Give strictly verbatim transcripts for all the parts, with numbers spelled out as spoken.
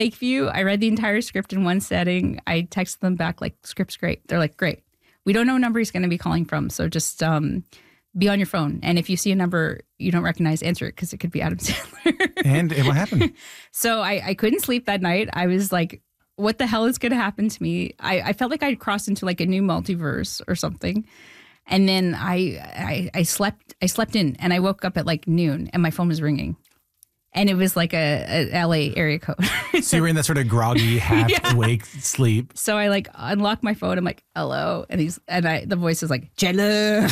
Lakeview, I read the entire script in one setting. I texted them back like, script's great. They're like, great. We don't know what number he's going to be calling from, so just um, be on your phone. And if you see a number you don't recognize, answer it because it could be Adam Sandler. And what happened? So I, I couldn't sleep that night. I was like, what the hell is going to happen to me? I, I felt like I'd crossed into like a new multiverse or something. And then I, I I slept I slept in and I woke up at like noon and my phone was ringing. And it was like a, a L A area code. So you were in that sort of groggy, half yeah. awake sleep. So I like unlock my phone. I'm like, hello. And he's and I the voice is like, Jello.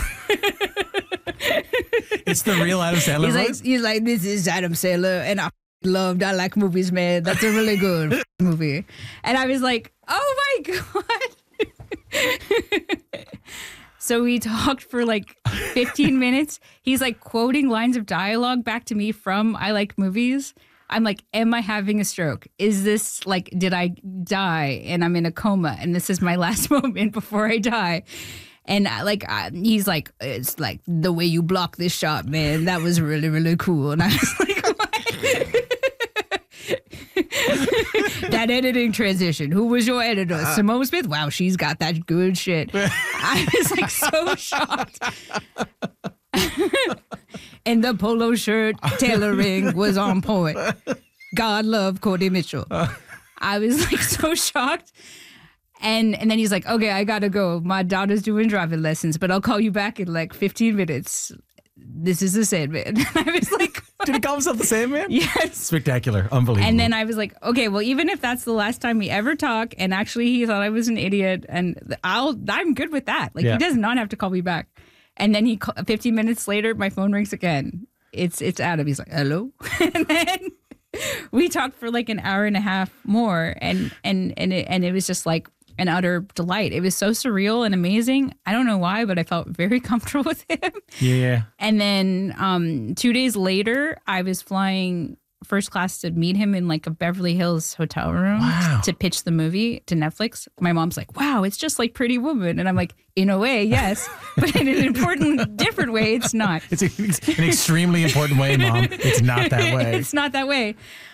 It's the real Adam Sandler he's voice? Like, he's like, this is Adam Sandler. And I loved, I like movies, man. That's a really good movie. And I was like, oh my God. So we talked for like fifteen minutes. He's like quoting lines of dialogue back to me from I Like Movies. I'm like, am I having a stroke? Is this like, did I die and I'm in a coma and this is my last moment before I die? And uh, like, uh, he's like, it's like the way you block this shot, man. That was really, really cool. And I was like, what? That editing transition. Who was your editor? Uh, Simone Smith? Wow, she's got that good shit. I was like so shocked. And the polo shirt tailoring was on point. God love Cody Mitchell. I was like so shocked. And and then he's like, okay, I gotta go. My daughter's doing driving lessons, but I'll call you back in like fifteen minutes. This is the Sandman. I was like, what? Did he call himself the Sandman? Yes. Spectacular. Unbelievable. And then I was like, okay, well, even if that's the last time we ever talk, and actually he thought I was an idiot, and I'll, I'm good with that. Like, yeah. He does not have to call me back. And then he, fifteen minutes later, my phone rings again. It's it's Adam. He's like, hello? And then we talked for like an hour and a half more, and and and it, and it was just like an utter delight. It was so surreal and amazing. I don't know why, but I felt very comfortable with him. Yeah. And then um, two days later, I was flying first class to meet him in like a Beverly Hills hotel room wow. to pitch the movie to Netflix. My mom's like, wow, it's just like Pretty Woman. And I'm like, in a way, yes. But in an important, different way, it's not. It's a, an extremely important way, Mom. It's not that way. It's not that way.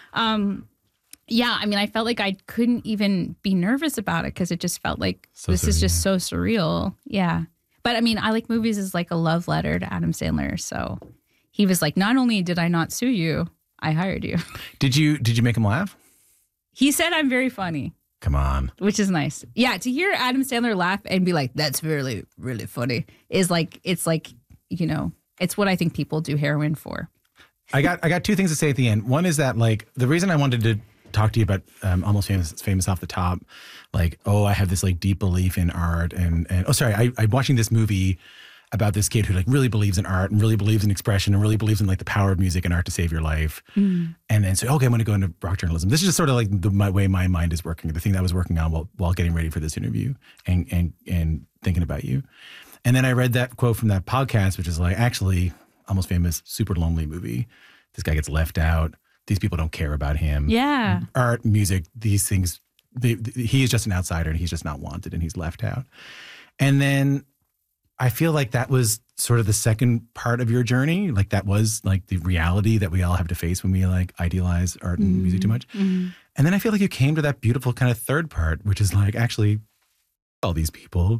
Um, Yeah, I mean, I felt like I couldn't even be nervous about it because it just felt like so this surreal. Is just so surreal. Yeah. But I mean, I Like Movies is like a love letter to Adam Sandler. So he was like, not only did I not sue you, I hired you. Did you did you make him laugh? He said I'm very funny. Come on. Which is nice. Yeah, to hear Adam Sandler laugh and be like, that's really, really funny is like, it's like, you know, it's what I think people do heroin for. I got I got two things to say at the end. One is that like the reason I wanted to talk to you about um, Almost Famous, famous off the top, like, oh, I have this like deep belief in art and, and oh, sorry, I, I'm watching this movie about this kid who like really believes in art and really believes in expression and really believes in like the power of music and art to save your life. Mm. And then say, okay, I'm going to go into rock journalism. This is just sort of like the my way my mind is working, the thing that I was working on while, while getting ready for this interview and, and, and thinking about you. And then I read that quote from that podcast, which is like, actually, Almost Famous, super lonely movie. This guy gets left out. These people don't care about him. Yeah. Art, music, these things, they, he is just an outsider and he's just not wanted and he's left out. And then I feel like that was sort of the second part of your journey. Like that was like the reality that we all have to face when we like idealize art and mm-hmm. music too much. Mm-hmm. And then I feel like you came to that beautiful kind of third part, which is like actually all these people,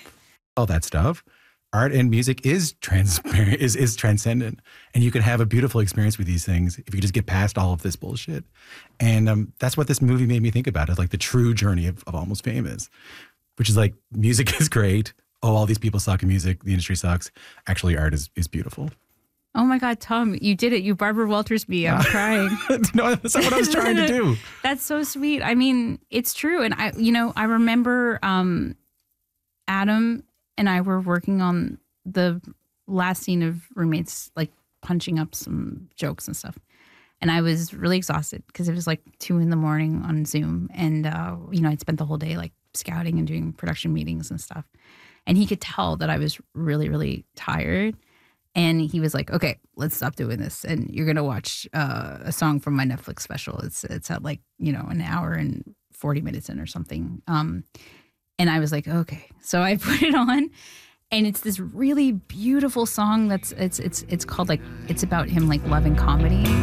all that stuff. Art and music is transparent, is is transcendent, and you can have a beautiful experience with these things if you just get past all of this bullshit. And um, that's what this movie made me think about, is like the true journey of, of Almost Famous, which is like music is great. Oh, all these people suck in music. The industry sucks. Actually, art is is beautiful. Oh my God, Tom, you did it. You Barbara Walters me. I'm crying. No, that's not what I was trying to do. That's so sweet. I mean, it's true. And I, you know, I remember um, Adam and I were working on the last scene of Roommates, like punching up some jokes and stuff. And I was really exhausted because it was like two in the morning on Zoom. And, uh, you know, I'd spent the whole day like scouting and doing production meetings and stuff. And he could tell that I was really, really tired. And he was like, okay, let's stop doing this. And you're going to watch uh, a song from my Netflix special. It's it's at like, you know, an hour and forty minutes in or something. Um And I was like, okay. So I put it on, and it's this really beautiful song that's it's it's it's called like it's about him like loving comedy.